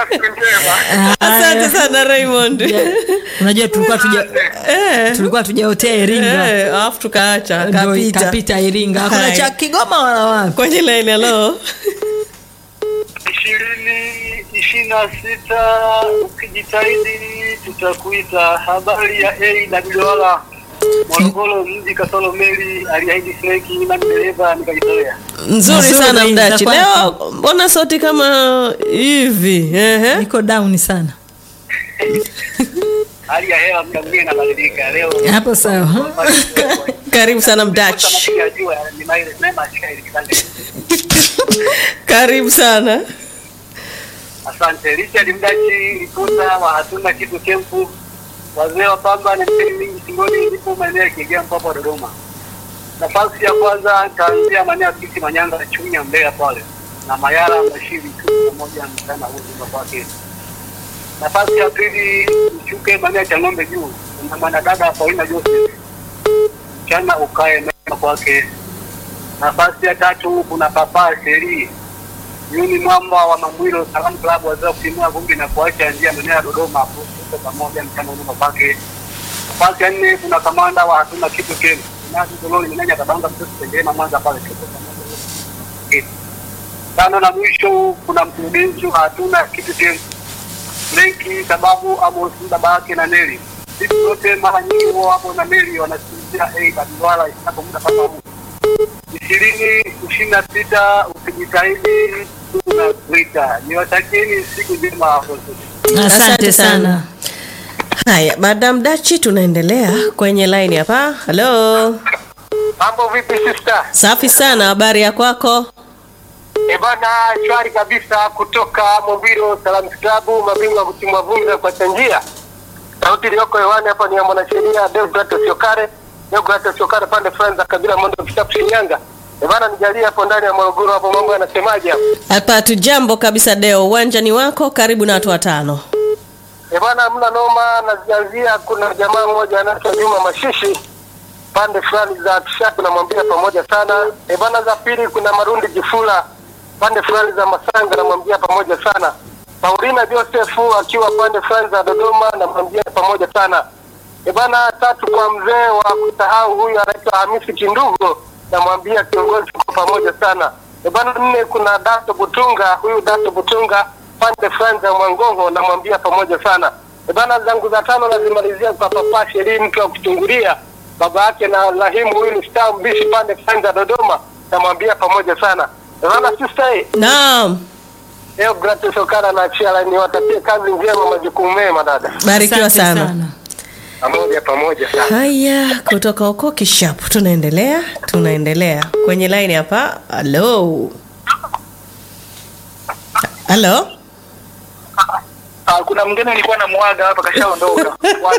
siku njema. Asante sana Raymond. Unajua tulikuwa tujaotea Iringa. Alafu tukaacha kapita Iringa. Hakuna cha Kigoma wala wapi. Kwenye line hello. 2026 ukijitahidi tutakuita. Habari ya AWR Morogoro mji Kasolo Meli aliahidi snake na dereva nikajitolea. Nzuri sana Mdachi. Leo mbona sauti kama hivi? Niko down sana. Hali ya hewa muda mwingine inabadilika leo. Hapo sawa. Karibu sana Mdachi. Karibu sana. Asante. Richard Mdachi Ikuta wa hatuna kitu kempu. Wazee wa pamba na mtini mingi singoni nipo maeneo ya Kigea Mpapa Dodoma. Nafasi ya kwanza kaanzia maeneo ya Kisi Manyanga Chunya Mbeya pale. Na Mayara Mashiri pamoja mtana huko kwake. Nafasi ya pili mchuke maeneo ya Ng'ombe Juu. Na mwanadada Paulina Joseph. Mchana ukae mema kwake. Nafasi ya tatu kuna Papa Sheri. Yuni mwamba wa Mamwilo Salamu Club wazao kutimua vumbi na kuacha njia maeneo ya Dodoma hapo pamoja mchana huko kwake. Nafasi ya nne kuna kamanda wa hatuna kitu kenu. Nasi Dololi Mnenya Kabanga mtoto Sengerema Mwanza pale tuko pamoja. Tano na mwisho kuna mkurugenzi wa hatuna kitu kenu. Lenki sababu Amos babake na Neli. Sisi wote mara nyingi wao hapo na Neli wanasikilizia Badwala hapo muda papa huu. 2026 ukijitahidi tunakuita. Niwatakieni siku njema hapo. Asante sana. Haya, Madam Dachi tunaendelea kwenye line hapa. Hello. Mambo vipi sister? Safi sana, habari ya kwako? Bana shwari kabisa kutoka Mombiro Salamu Club mabingwa kutimwa vumbi na kwa njia. Sauti iliyoko hewani hapa ni ya mwanasheria Deograto Siokare. Deograto Siokare pande friends za kabila Mondo Kitabu Shinyanga. Bana nijalie hapo ndani ya Morogoro hapo mambo yanasemaje hapo? Hapa tu jambo kabisa Deo, uwanja ni wako, karibu na watu watano. Bana mna noma nazianzia kuna jamaa mmoja anaitwa Juma Mashishi pande fulani za Kishapu namwambia pamoja sana. Bana za pili kuna Marundi Jifula pande fulani za Masanga namwambia pamoja sana. Paulina Joseph akiwa pande fulani za Dodoma namwambia pamoja sana. Bana tatu kwa mzee wa kusahau huyu anaitwa Hamisi Kindugo namwambia kiongozi kwa pamoja sana. Bana nne kuna Dato Butunga, huyu Dato Butunga pande fulani za Mwangongo namwambia pamoja sana. Bana zangu za tano nazimalizia kwa Papa Sheri mtu wa kutungulia baba yake na Lahimu huyu ni star mbishi pande fulani za Dodoma namwambia pamoja sana. Bana sister. Naam. Leo gratis Okara na Chia ni watakie kazi njema majukumu mema dada. Barikiwa sana. Pamoja sana. Haya, kutoka huko Kishapu tunaendelea kwenye line hapa. Hello. Hello. Kuna mwingine nilikuwa namuaga hapa kashaondoka.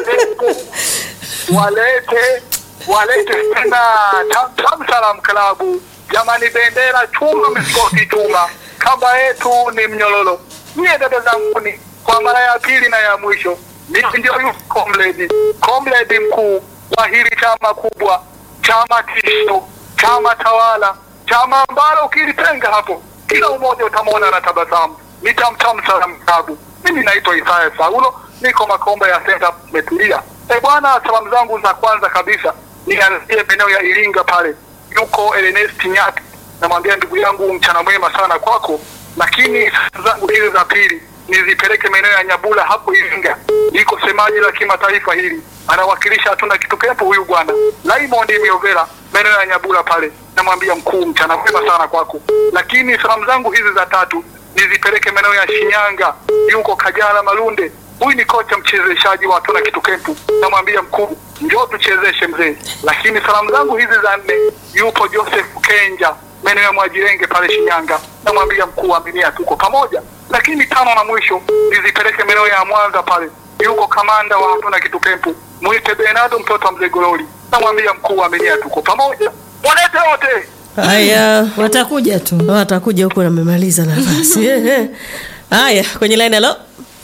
Walete tena Salamu Club. Jamani bendera chuma msikoti chuma. Kamba yetu ni mnyololo. Mie dada zangu ni kwa mara ya pili na ya mwisho. Mimi ndio yu comrade mkuu wa hili chama kubwa, chama tisho, chama tawala, chama ambalo ukilitenga hapo kila umoja utamwona na tabasamu. Nitamtamu Salamu Club. Mimi naitwa Isaya Saulo, niko Makombe ya Center metulia. Bwana salamu zangu za kwanza kabisa nianzie maeneo ya Iringa pale. Yuko Ernest Nyati. Namwambia ndugu yangu mchana mwema sana kwako. Lakini zangu hizi za pili nizipeleke maeneo ya Nyabula hapo Iringa. Niko semaji la kimataifa hili. Anawakilisha hatuna kitu kepo huyu bwana. Raymond Miovera maeneo ya Nyabula pale. Namwambia mkuu mchana mwema sana kwako. Lakini salamu zangu hizi za tatu nizipeleke maeneo ya Shinyanga. Yuko Kajala Malunde. Huyu ni kocha mchezeshaji wa hatuna kitu kepo. Namwambia mkuu njoo tuchezeshe mzee. Lakini salamu zangu hizi za nne yupo Joseph Kenja maeneo ya Mwajirenge pale Shinyanga. Namwambia mkuu aminia tuko pamoja. Lakini tano na mwisho nizipeleke maeneo ya Mwanza pale. Yuko kamanda wa hatuna kitu kempu. Muite Bernardo mtoto wa Mzee Gololi. Namwambia mkuu aminia tuko pamoja. Walete wote. Haya, watakuja huko na memaliza nafasi. Haya, kwenye line hello.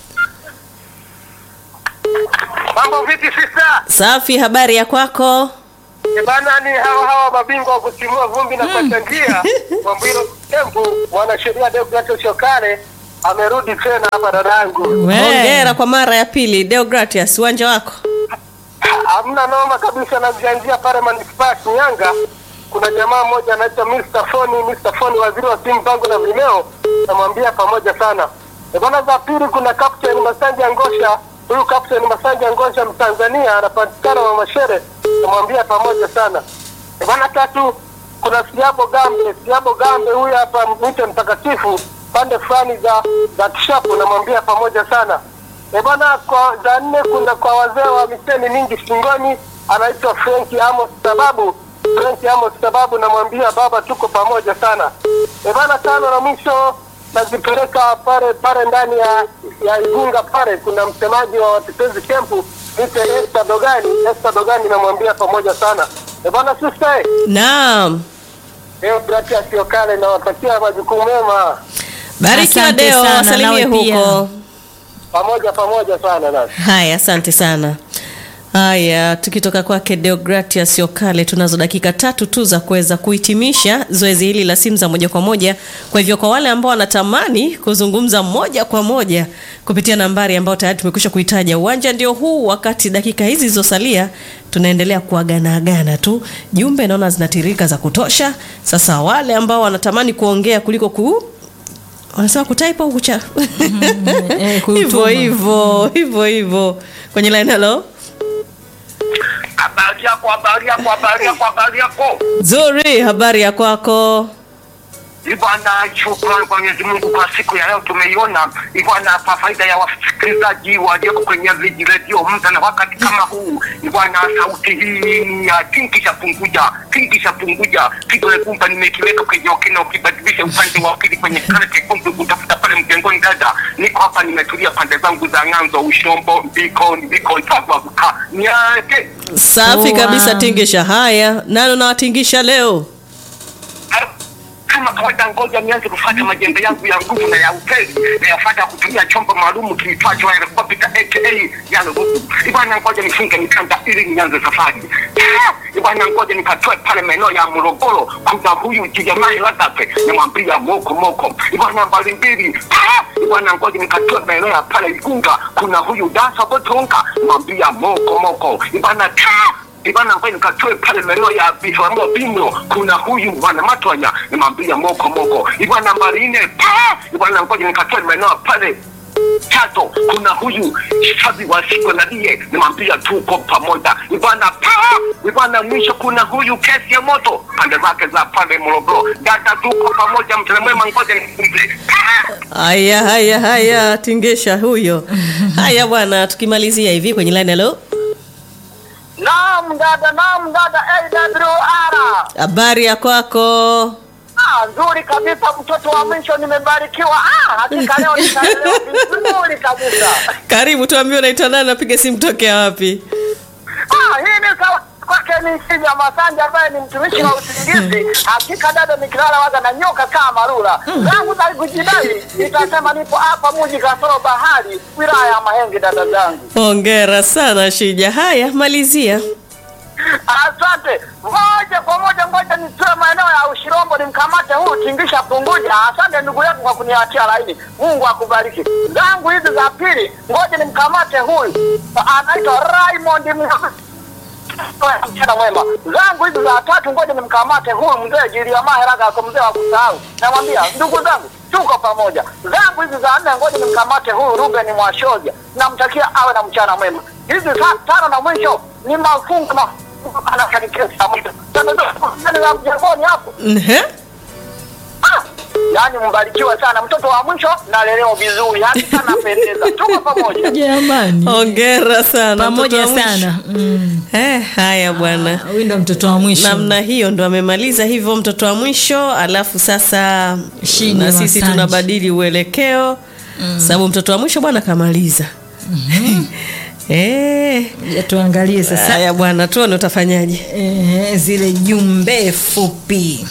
Mambo vipi sister? Safi, habari ya kwako? Bana ni hawa mabingwa kutimua vumbi na kwa njia. Mwambilo Tembu, mwanasheria Deograto Siokare amerudi tena hapa dadangu. Hongera kwa mara ya pili. Deogratias, uwanja wako. Hamna noma kabisa, nazianzia pale manispaa Shinyanga. Kuna jamaa mmoja anaitwa Mr. Foni, waziri wa simu mpango na vimeo, namwambia pamoja sana. Bwana za pili kuna Captain Masanja Ngosha. Huyu Captain Masanja Ngosha Mtanzania anapatikana wa Mashere, namwambia pamoja sana. Bwana tatu kuna Siabo Gambe, huyu hapa mtu mtakatifu pande fulani za Kishapu, namwambia pamoja sana. Bwana kwa za nne kuna kwa wazee wa miseni mingi shingoni, anaitwa Frank Amos sababu namwambia baba tuko pamoja sana. Bwana tano na mwisho nazipeleka pale ndani ya Igunga pale, kuna msemaji wa watetezi kempu Esther Dogani namwambia pamoja sana. Bwana sister. Naam. Gracias sio kale na watakia majukumu mema. Barikiwa Deo, wasalimie huko. Pamoja sana nasi. Haya, asante sana. Haya, tukitoka kwake Deogratias Yokale, tunazo dakika 3 tu za kuweza kuhitimisha zoezi hili la simu za moja kwa moja. Kwa hivyo kwa wale ambao wanatamani kuzungumza moja kwa moja kupitia nambari ambayo tayari tumekwisha kuitaja, uwanja ndio huu. Wakati dakika hizi zilizosalia tunaendelea kuagana tu. Jumbe naona zinatirika za kutosha. Sasa wale ambao wanatamani kuongea kuliko wanasema kutype au kucha. Hivyo. Kwenye line, hello. Habari yako. Zuri, habari ya kwako? Bwana, shukrani kwa Mwenyezi Mungu kwa siku ya leo tumeiona. Bwana, kwa faida ya wasikilizaji walioko kwenye radio muda na wakati kama huu. Bwana, sauti hii ni ya Tingisha Punguja. Kidole kumpa nimekiweka kwenye okena, ukibadilisha upande wa pili kwenye karate kumpu kutafuta pale mjengoni dada. Niko hapa nimetulia pande zangu za Nganzo, Ushombo, Biko Itabuka. Niake. Safi kabisa Tingisha. Haya, nani unawatingisha leo? Kama kawaida ngoja nianze kufuata majembe yangu ya nguvu na ya upeli na yafuata kutumia chombo maalum kiitwacho helicopter aka ya nguvu. Bwana, ngoja nifunge mikanda ili nianze safari. Bwana, ngoja nikatoe pale maeneo ya Morogoro, kuna huyu jamaa Ladape namwambia moko. Bwana, mbali mbili. Bwana, ngoja nikatoe maeneo ya pale Igunga, kuna huyu Dasa Botonga namwambia moko. Bwana, ngoja nikatoe pale maeneo ya Bihamo, kuna huyu Bwana Matwanya nimwambia moko. Bwana, mbali nne. Bwana, ngoja nikatoe maeneo pale Chato, kuna huyu Shabi wa Siko na Die nimwambia tuko pamoja. Bwana, mwisho kuna huyu Kesi ya Moto pande zake za pale Morogoro. Dada tuko pamoja, mtelemwema, ngoja nikumbe. Haya Tingisha huyo. Haya bwana, tukimalizia hivi kwenye line, hello. Naam dada AWR. Habari ya kwako? Nzuri kabisa, mtoto wa mwisho nimebarikiwa. Hakika leo nitaelewa vizuri kabisa. Karibu, tuambie unaitwa nani, napiga simu tokea wapi? Hii ni kwake ni Sija Masanja ambaye ni mtumishi wa usingizi. Hakika dada nikilala waga na nyoka kama marula. Zangu za kujidai nitasema nipo hapa mji kasoro bahari, wilaya ya Mahenge dada zangu. Hongera sana Shija. Haya, malizia. Asante. Moja kwa moja ngoja nitoe maeneo ya Ushirombo nimkamate huyu Tingisha Punguja. Asante ndugu yetu kwa kuniachia laini. Mungu akubariki. Zangu hizi za pili ngoja nimkamate huyu anaitwa Raymond mchana mwema. Zangu hizi za tatu ngoja nimkamate huyu mzee Jilia Maheraga kwa mzee wa kusahau. Namwambia ndugu zangu tuko pamoja. Zangu hizi za nne ngoja nimkamate huyu Ruben Mwashoja. Namtakia awe na mchana mwema. Hizi tano na mwisho ni mafungu na anakanikia samita. Tena mjengoni hapo. Yaani mbarikiwa sana, mtoto wa mwisho na leleo vizuri, hadi sana pendeza. Tuko pamoja. Jamani. Hongera sana. Pamoja sana. Haya bwana. Huyu ndo mtoto wa mwisho. Namna hiyo ndo amemaliza hivyo mtoto wa mwisho, alafu sasa na sisi tunabadili uelekeo. Sababu mtoto wa mwisho bwana kamaliza. Tuangalie sasa. Haya bwana, tuone utafanyaje. Zile jumbe fupi.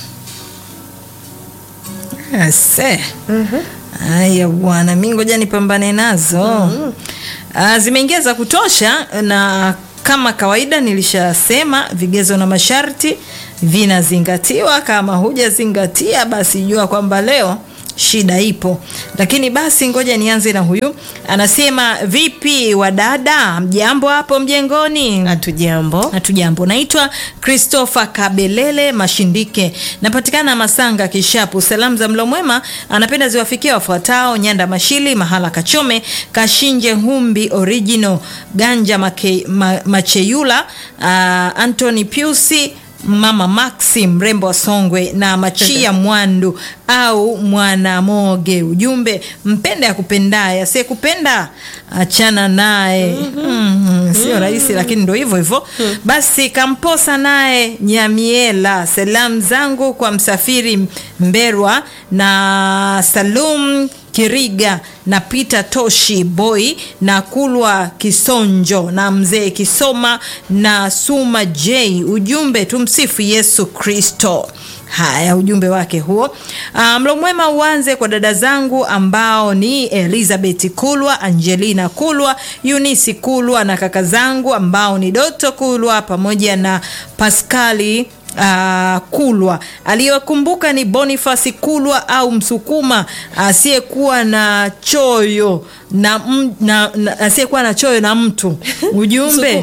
Haya bwana, mimi ngoja nipambane nazo. Zimeingia za kutosha, na kama kawaida nilishasema vigezo na masharti vinazingatiwa. Kama hujazingatia basi jua kwamba leo shida ipo. Lakini basi ngoja nianze na huyu. Anasema vipi wadada, mjambo hapo mjengoni? Hatujambo. Naitwa Christopher Kabelele Mashindike, napatikana Masanga Kishapu. Salamu za mlo mwema anapenda ziwafikia wafuatao: Nyanda Mashili, Mahala Kachome, Kashinje Humbi Original, Ganja Macheyula, Anthony Piusi, Mama Maxi Mrembo wa Songwe na Machia Mwandu au Mwanamoge. Ujumbe, mpende akupendaye, asiyekupenda achana naye. Sio rahisi, lakini ndio hivyo hivyo. Basi Kamposa naye Nyamiela, salamu zangu kwa Msafiri Mberwa na Salum Kiriga na Peter Toshi Boy na Kulwa Kisonjo na Mzee Kisoma na Suma J. Ujumbe, tumsifu Yesu Kristo. Haya, ujumbe wake huo. Mlo mwema uanze kwa dada zangu ambao ni Elizabeth Kulwa, Angelina Kulwa, Eunice Kulwa na kaka zangu ambao ni Doto Kulwa pamoja na Pascali Kulwa. Aliyekumbuka ni Boniface Kulwa au Msukuma asiyekuwa na choyo asiyekuwa na choyo na mtu. Ujumbe,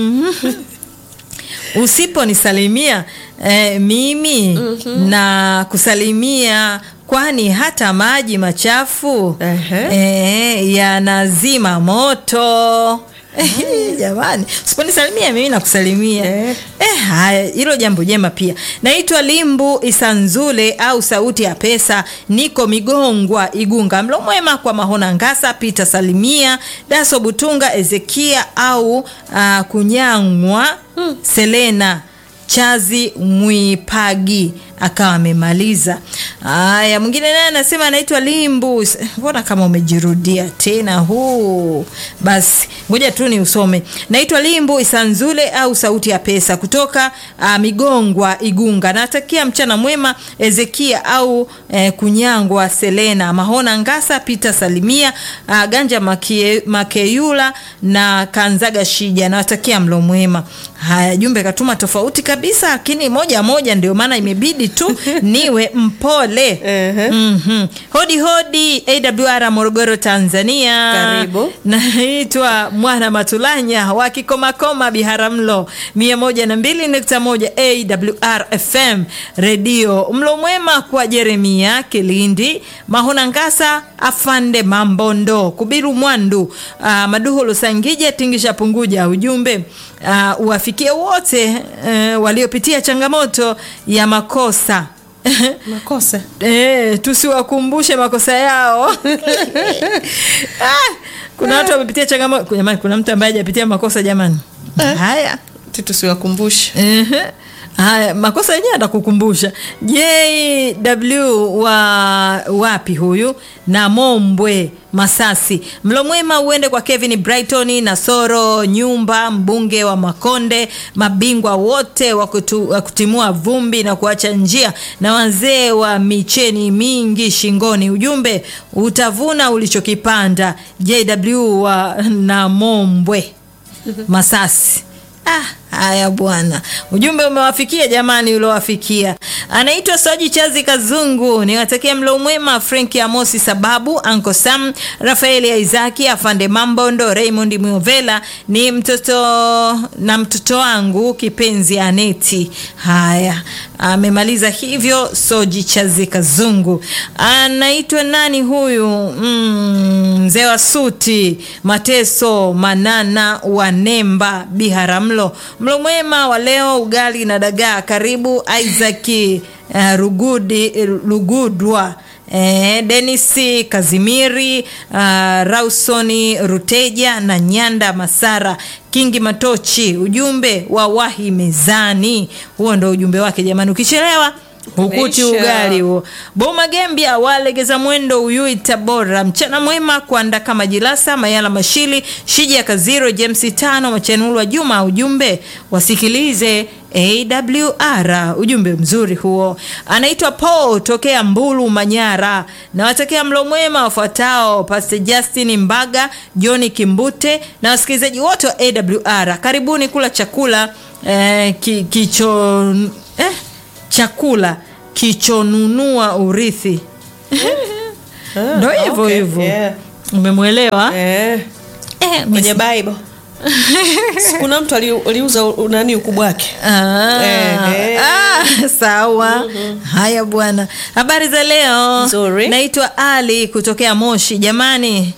usiponisalimia mimi na kusalimia, kwani hata maji machafu yanazima moto. Jamani, usiponisalimia mimi nakusalimia. Haya, hilo jambo jema pia. Naitwa Limbu Isanzule au Sauti ya Pesa, niko Migongwa Igunga. Mlo mwema kwa Mahona Ngasa, Peter Salimia, Daso Butunga, Ezekia au Kunyangwa, Selena Chazi Mwipagi akawa amemaliza. Haya, mwingine naye anasema anaitwa Limbu. Mbona kama umejirudia tena huu? Basi ngoja tu ni usome. Naitwa Limbu Isanzule au Sauti ya Pesa kutoka Migongwa Igunga. Natakia mchana mwema Ezekia au Kunyangwa, Selena, Mahona Ngasa, Peter Salimia, Ganja Makeyula na Kanzaga Shija. Natakia mlo mwema. Haya, jumbe katuma tofauti kabisa, lakini moja ndio maana imebidi tu niwe mpole. Hodi AWR Morogoro Tanzania. Karibu. Naitwa Mwana Matulanya wa Kikomakoma Biharamulo 102.1 AWR FM Radio. Mlo mwema kwa Jeremia Kilindi, Mahona Ngasa, Afande Mambondo, Kubiru Mwandu, Maduhulu Sangija, Tingisha Punguja. Ujumbe, uwafikie wote waliopitia changamoto ya makosa. Tusiwakumbushe makosa yao. Kuna watu wamepitia changamoto. Jamani, kuna mtu ambaye hajapitia makosa jamani? Haya, tusiwakumbushe. Haya, makosa yenyewe atakukumbusha. JW wa wapi huyu? Na Mombwe Masasi. Mlo mwema uende kwa Kevin Brighton na Soro Nyumba, mbunge wa Makonde, mabingwa wote wa kutimua vumbi na kuacha njia, na wazee wa micheni mingi shingoni. Ujumbe, utavuna ulichokipanda. JW wa na Mombwe Masasi. Haya bwana, ujumbe umewafikia jamani, uliowafikia. Anaitwa Soji Chazi Kazungu. Niwatakia mlo mwema Frank Amosi Sababu, Uncle Sam, Rafaeli Isaki, Afande Mambondo, Raymond Mwovela, ni mtoto wangu kipenzi Aneti. Haya, amemaliza hivyo Soji Chazi Kazungu. Anaitwa nani huyu? Mzee wa suti Mateso Manana wa Nemba Biharamulo. Mlo mwema wa leo ugali na dagaa. Karibu Isaac Rugudwa, Dennis Kazimiri, Rausoni Ruteja na Nyanda Masara, Kingi Matochi. Ujumbe, wawahi mezani. Huo ndo ujumbe wake jamani, ukichelewa hukuti ugali huo. Boma Gembia walegeza mwendo Uyui Tabora. Mchana mwema kwa Ndaka Majilasa, Mayala Mashili, Shija Kaziro, James Tano, Machenulwa Juma. Ujumbe, wasikilize AWR. Ujumbe mzuri huo. Anaitwa Paul tokea Mbulu Manyara. Na watakia mlo mwema wafuatao: Pastor Justin Mbaga, Johnny Kimbute na wasikilizaji wote wa AWR. Karibuni kula chakula chakula kichonunua urithi. Ndio hivyo okay, hivyo. yeah. Umemwelewa? Kwenye Bible. Kuna mtu aliuza nani ukubwa wake. Sawa. Haya bwana. Habari za leo? Nzuri. Naitwa Ali kutokea Moshi. Jamani.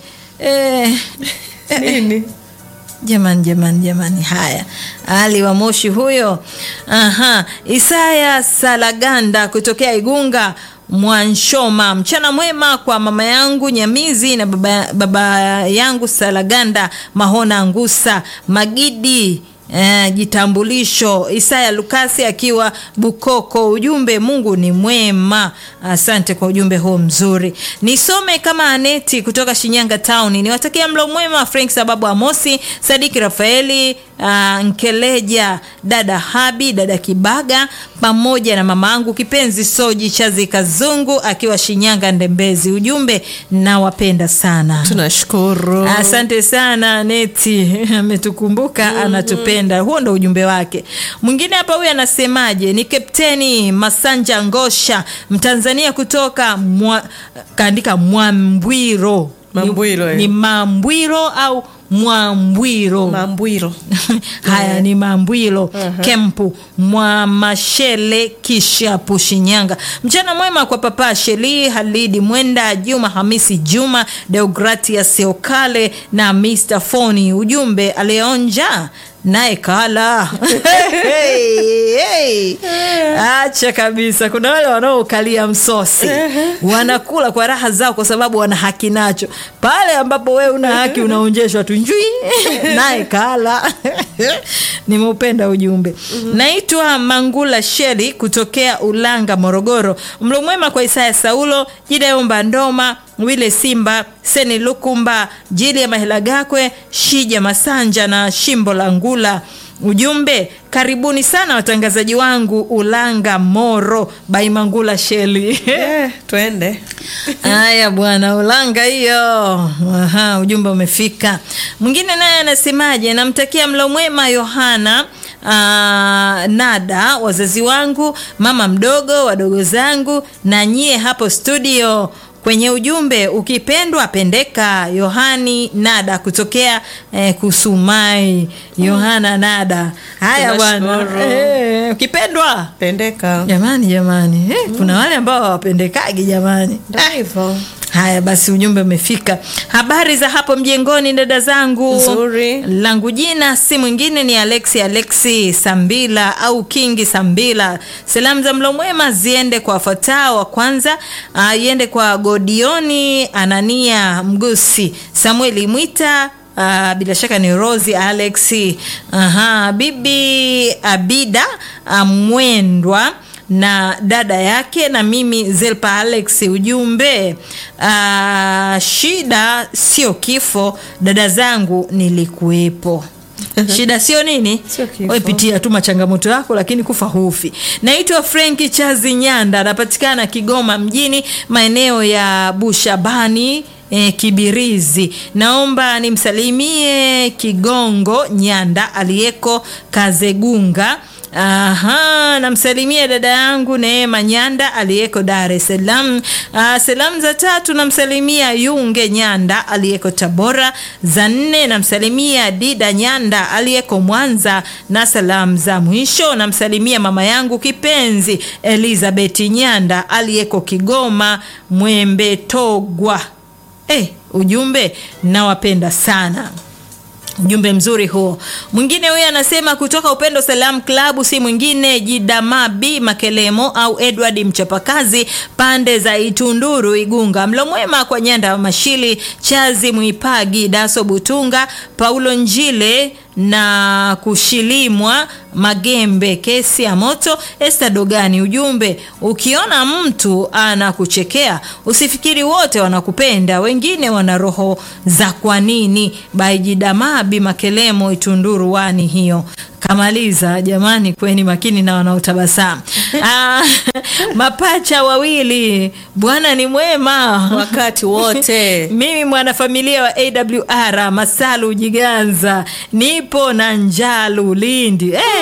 Nini? Jamani. Haya. Ali wa Moshi huyo. Isaya Salaganda kutokea Igunga Mwanshoma. Mchana mwema kwa mama yangu Nyamizi na baba yangu Salaganda Mahona Ngusa Magidi jitambulisho. Isaya Lukasi akiwa Bukoko. Ujumbe, Mungu ni mwema. Asante kwa ujumbe huo mzuri. Nisome kama Aneti kutoka Shinyanga Town. Niwatakia mlo mwema Frank Sababu Amosi, Sadiki Rafaeli, Nkeleja, dada Habi, dada Kibaga pamoja na mamangu kipenzi Soji Chazi Kazungu akiwa Shinyanga Ndembezi. Ujumbe, nawapenda sana. Tunashukuru. Asante sana Aneti. Ametukumbuka, anatupenda. Huo ndo ujumbe wake. Mwingine hapa huyu anasemaje? Ni Kapteni Masanja Ngosha, Mtanzania kutoka kaandika Mwambwiro. Ni Mambwiro au Mwambwiro? Mambwiro. Haya, ni Mambwiro. Kempu Mwamashele Kishapu Shinyanga. Mchana mwema kwa papa Sheli Halidi Mwenda, Juma Hamisi Juma, Deogratias Seokale na Mr. Foni. Ujumbe, alionja naye kala. Hey. Acha kabisa. Kuna wale wanaokalia msosi wanakula kwa raha zao kwa sababu wana haki nacho. Pale ambapo wewe una haki unaonjeshwa tu njui naye kala. Nimeupenda ujumbe. Naitwa Mangula Sheri kutokea Ulanga Morogoro. Mlo mwema kwa Isaya Saulo, Jidaomba Ndoma, Wile Simba, Seni Lukumba, Jili ya Mahilagakwe, Shija Masanja na Shimbo la Ngula. Ujumbe, karibuni sana watangazaji wangu Ulanga Moro by Mangula Sheli. Twende. Haya bwana, Ulanga hiyo. Ujumbe umefika. Mwingine naye anasemaje? Namtakia mlo mwema Yohana Nada, wazazi wangu, mama mdogo, wadogo zangu na nyie hapo studio. Kwenye ujumbe, ukipendwa pendeka. Yohani Nada kutokea Kusumai. Yohana Nada. Haya bwana. Ukipendwa pendeka. Jamani. Kuna wale ambao hawapendekagi jamani. Hivyo. Haya basi, ujumbe umefika. Habari za hapo mjengoni dada zangu? Nzuri. Langu jina si mwingine ni Alexi Sambila au Kingi Sambila. Salamu za mlo mwema ziende kwa wafuatao. Wa kwanza iende kwa Godioni Anania Mgusi, Samueli Mwita, bila shaka ni Rosie Alexi, bibi Abida Mwendwa na dada yake na mimi Zelpa Alex. Ujumbe, shida sio kifo dada zangu, nilikuwepo. Shida sio nini? Wewe pitia tu machangamoto yako, lakini kufa hufi. Naitwa Franki Chazi Nyanda, anapatikana Kigoma mjini, maeneo ya Bushabani Kibirizi. Naomba nimsalimie Kigongo Nyanda aliyeko Kazegunga. Namsalimia dada yangu Neema Nyanda aliyeko Dar es Salaam. Salamu za tatu namsalimia Yunge Nyanda aliyeko Tabora. Za nne namsalimia Dida Nyanda aliyeko Mwanza, na salamu za mwisho namsalimia mama yangu kipenzi Elizabeth Nyanda aliyeko Kigoma Mwembe Togwa. Ujumbe, nawapenda sana. Ujumbe mzuri huo. Mwingine huyu anasema kutoka Upendo Salam Club, si mwingine Jidamabi Makelemo au Edward Mchapakazi, pande za Itunduru Igunga. Mlo mwema kwa Nyanda Mashili, Chazi Muipagi, Daso Butunga, Paulo Njile na Kushilimwa Magembe, Kesi ya Moto, Esther Dogani. Ujumbe, ukiona mtu anakuchekea usifikiri wote wanakupenda, wengine wana roho za kwa nini. Baijidamabi Makelemo Itunduru wani hiyo. Kamaliza jamani, kweni makini na wanaotabasamu. Mapacha wawili, Bwana ni mwema wakati wote. Mimi mwanafamilia wa AWR Masalu Jiganza, nipo na Njalu Lindi.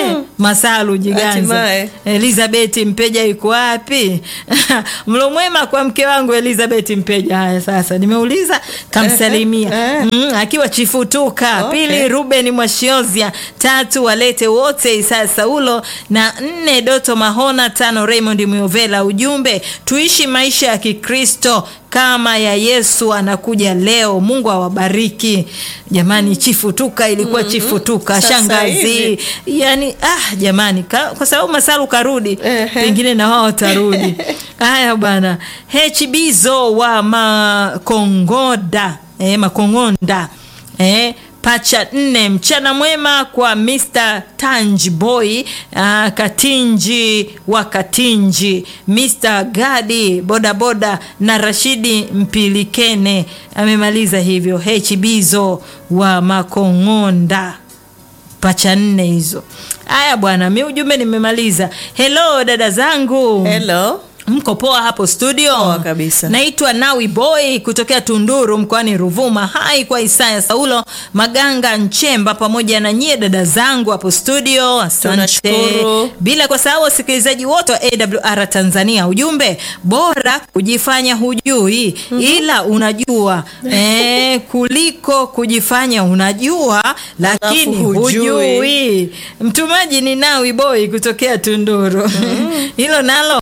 Masalu Jiganza. Hatimaye. Elizabeth Mpeja yuko wapi? Mlo mwema kwa mke wangu Elizabeth Mpeja. Haya sasa nimeuliza kamsalimia. Akiwa Chifutuka. Okay. Pili Ruben Mwashiozia. Tatu walete wote Isaya Saulo. Na 4 Doto Mahona. 5 Raymond Myovela. Ujumbe tuishi maisha ya Kikristo kama ya Yesu anakuja leo. Mungu awabariki. Jamani, Chifutuka ilikuwa Chifutuka shangazi. Yani jamani, kwa sababu Masalu karudi, pengine na wao watarudi. Haya bwana. HBzo wa Makongoda. Makongonda. Pacha 4 mchana mwema kwa Mr. Tanji Boy, Katinji wa Katinji, Mr. Gadi boda boda na Rashidi Mpilikene. Amemaliza hivyo. HBzo wa Makongonda. Pacha 4 hizo. Haya bwana, mimi ujumbe nimemaliza. Hello dada zangu. Hello. Mko poa hapo studio? Poa kabisa. Naitwa Nawi Boy kutokea Tunduru mkoani Ruvuma. Hai kwa Isaya Saulo, Maganga Nchemba pamoja na nyie dada zangu hapo studio. Asante. Tunashukuru. Bila kwa sababu wasikilizaji wote wa AWR Tanzania, ujumbe bora kujifanya hujui ila unajua kuliko kujifanya unajua lakini hujui. Mtumaji ni Nawi Boy kutokea Tunduru. Hilo nalo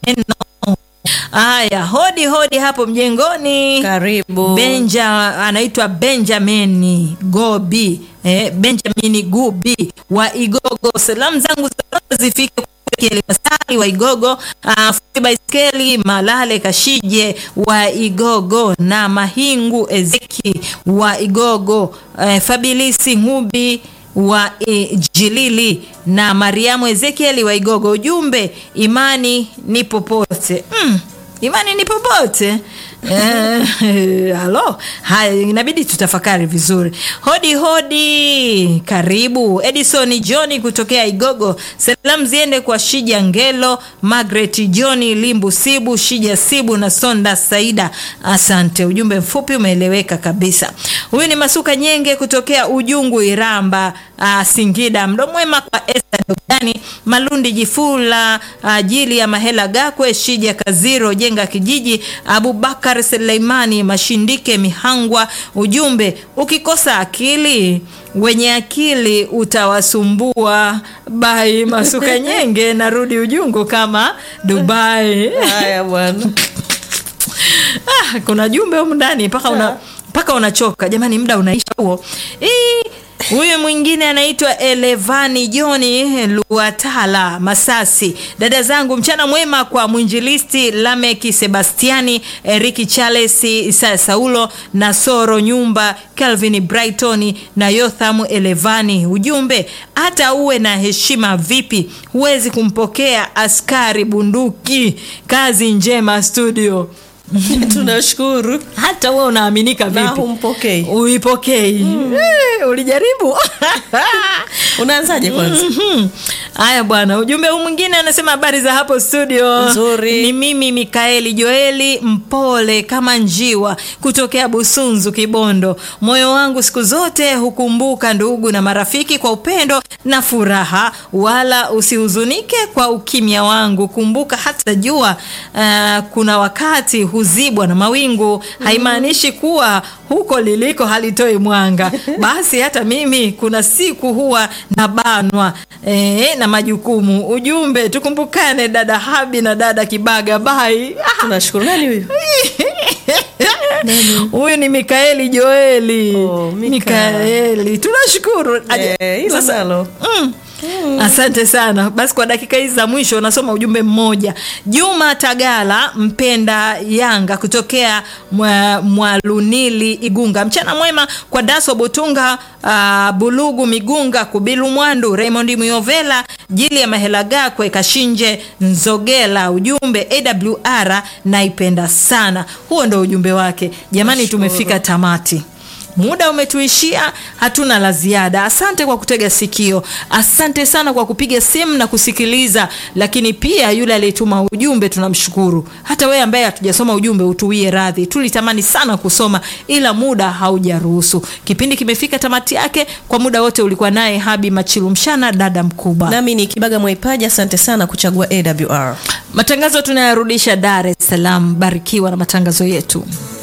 Aya, hodi hapo mjengoni. Karibu. Anaitwa Benjamin Gobi. Benjamin Gubi wa Igogo. Salamu zangu zifike kwa Masali wa Igogo, Baiskeli Malale Kashije wa Igogo na Mahingu Ezeki wa Igogo, Fabilisi Ngubi wa Jilili na Mariamu Ezekieli wa Igogo. Ujumbe imani ni popote. Imani ni popote. Halo. Haya, inabidi tutafakari vizuri. Hodi karibu. Edison Johnny kutokea Igogo. Salamu ziende kwa Shija Ngelo, Margaret Johnny, Limbu Sibu, Shija Sibu na Sonda Saida. Asante. Ujumbe mfupi umeeleweka kabisa. Huyu ni Masuka Nyenge kutokea Ujungu Iramba, Singida. Mdomwema kwa Esther Dogani, Malundi Jifula, Ajili ya Mahela Gakwe, Shija Kaziro Jenga Kijiji, Abubakar Seleimani Mashindike Mihangwa. Ujumbe ukikosa akili wenye akili utawasumbua. Bai Masuka Nyenge, narudi Ujungu kama Dubai. Haya bwana. Kuna jumbe huko ndani mpaka unachoka. Jamani, muda unaisha huo. Huyu mwingine anaitwa Elevani Joni Luatala Masasi. Dada zangu mchana mwema kwa mwinjilisti Lameki Sebastiani, Eriki Charles, Isaya Saulo na Soro Nyumba, Calvin Brighton na Yotham Elevani. Ujumbe hata uwe na heshima vipi huwezi kumpokea askari bunduki. Kazi njema studio. Tunashukuru. Hata wewe unaaminika vipi? Na humpokei. Uipokei. Ulijaribu? Unaanzaje kwanza? Haya bwana, ujumbe huu mwingine anasema habari za hapo studio. Nzuri. Ni mimi Mikaeli Joeli Mpole kama njiwa kutokea Busunzu Kibondo. Moyo wangu siku zote hukumbuka ndugu na marafiki kwa upendo na furaha, wala usihuzunike kwa ukimya wangu. Kumbuka hata jua kuna wakati huzibwa na mawingu. Haimaanishi kuwa huko liliko halitoi mwanga. Basi hata mimi kuna siku huwa nabanwa na majukumu. Ujumbe tukumbukane dada Habi na dada Kibaga. Bye. Tunashukuru. Nani huyu? Huyu ni Mikaeli Joeli. Mikaeli. Tunashukuru. Sasa nalo. Asante sana. Basi kwa dakika hizi za mwisho nasoma ujumbe mmoja. Juma Tagala mpenda Yanga kutokea Mwalunili Igunga. Mchana mwema kwa Daso Botunga, Bulugu Migunga, Kubilu Mwandu, Raymond Myovela, Jili ya Mahela Gakwe, Kashinje Nzogela. Ujumbe AWR naipenda sana. Huo ndio ujumbe wake. Jamani, tumefika tamati. muda umetuishia, hatuna la ziada. Asante kwa kutega sikio, asante sana kwa kupiga simu na kusikiliza, lakini pia yule aliyetuma ujumbe tunamshukuru. Hata wewe ambaye hatujasoma ujumbe utuwie radhi, tulitamani sana kusoma ila muda haujaruhusu. Kipindi kimefika tamati yake. Kwa muda wote ulikuwa naye Habi Machilumshana, dada mkubwa. Nami ni Kibaga Mwaipaja, asante sana kuchagua AWR. Matangazo tunayarudisha Dar es Salaam. Barikiwa na matangazo yetu.